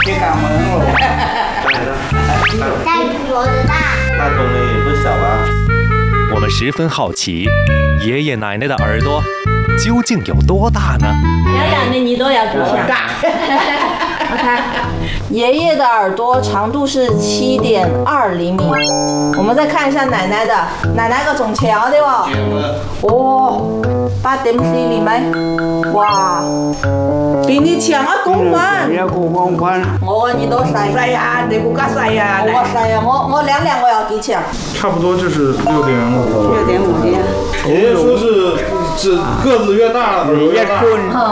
别干嘛了？ 带我的大。 大钟呢也不小了。 我们十分好奇，爷爷奶奶的耳朵究竟有多大呢？ 爷爷的耳朵有多大？我看，爷爷的耳朵长度是7.2厘米。我们再看一下奶奶的，奶奶个仲長啲喎。哦，8.4厘米。哇，比你長1公分。 1公分。 我嘅耳朵細。 細啊，你更加細啊！ 我細啊，我量量我有幾長？ 差不多就是6.5。 6.5斤。 爷爷说是个子越大耳朵越大。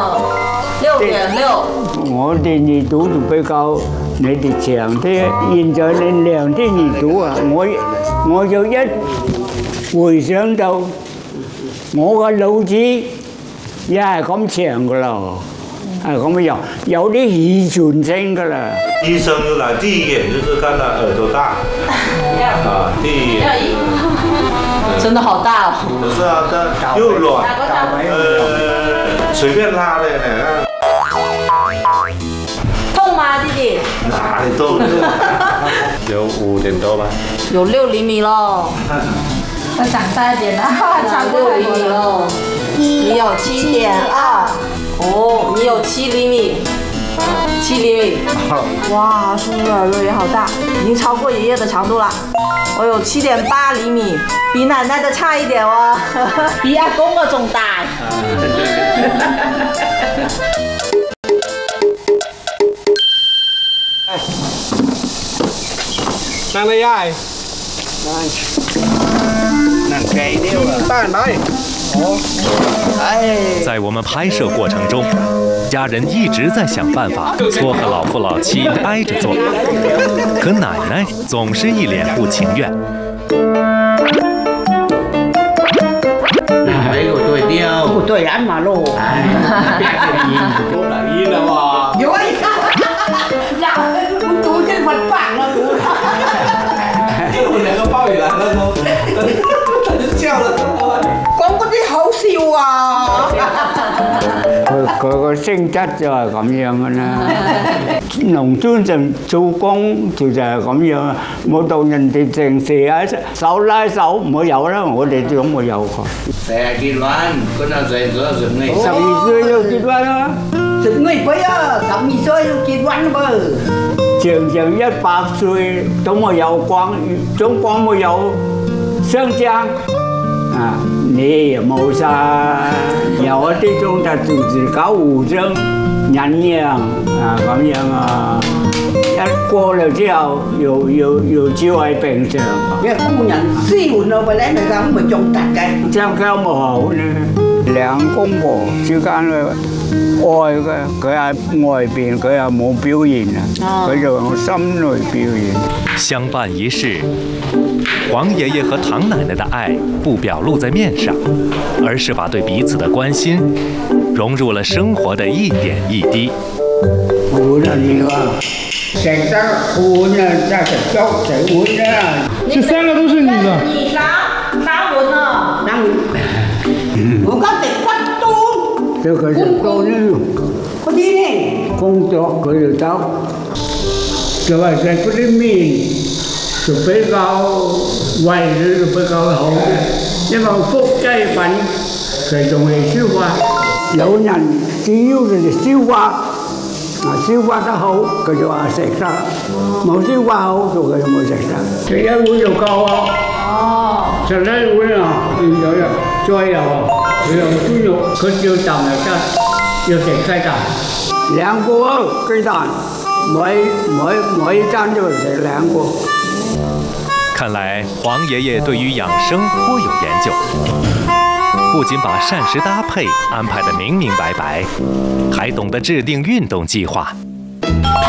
6.6。 我哋耳朵就比較你哋長啲，現在你量啲耳朵啊，我就一回想到我個腦子也係咁長噶啦，係咁樣有啲遺傳性噶啦。 醫生就來第一眼就是看他耳朵大，啊，第一眼。 真的好大哦。 不是啊，它又軟，隨便拉的呢。 痛嗎，弟弟？ 哪裡痛？有5點多吧。 有6厘米咯。 要长大一点了， 长6厘米喽。你有7.2，哦，你有7厘米，7厘米。哇，叔叔的耳朵也好大，已经超过爷爷的长度了。我有7.8厘米，比奶奶的差一点哦，比阿公的仲大。 นั่งได้ย่ายนั่งไก่เดียวบ้านไหน在我们拍摄过程中，家人一直在想办法撮合老夫老妻挨着坐，可奶奶总是一脸不情愿。 不對眼嘛咯，有啊，我讀真份棒了，讀。 我們兩個抱起來了都，他就叫了。 講嗰啲好笑啊！佢個性質就係咁樣嘅啦。農村就做工就係咁樣，冇到人哋成時喺手拉手冇有啦，我哋都冇有過。 Saya kiluan, kena saya sudah sungai. 12歲就結婚啦。12歲啊，12歲就結婚噃。長長100歲都冇有光，中國冇有相爭啊！你也冇晒，有一啲種就自搞互相忍讓啊咁樣啊，一過了之後又照係平常。因為工人支援咯，咪咧咪咁咪仲突嘅，相交冇好呢。兩公婆之間嘅愛嘅，佢喺外邊佢又冇表現啊，佢就用心裏表現。 相伴一世，黄爷爷和唐奶奶的愛不表露在面上，而是把對彼此的關心融入了生活的一點一滴。 碗啊你啊，食得碗啊，再食粥食碗啊。 这3個都是你的。 你拿碗啊？拿碗。 我家食骨多，就佢食多呢，嗰啲呢工作佢就走，就係食嗰啲麵就比較胃裏就比較好嘅，因為腹雞粉佢仲係消化，有人只要佢哋消化。消化得好，佢就話食得；冇消化好，就佢冇食得。食一碗就夠啊！哦，食一碗啊，變咗啦，再有啊，佢用豬肉，佢要啖又得，要食雞蛋，2個雞蛋，每一餐就食2個。 看來黃爺爺對於養生頗有研究。不僅把膳食搭配安排得明明白白，還懂得制定運動計劃。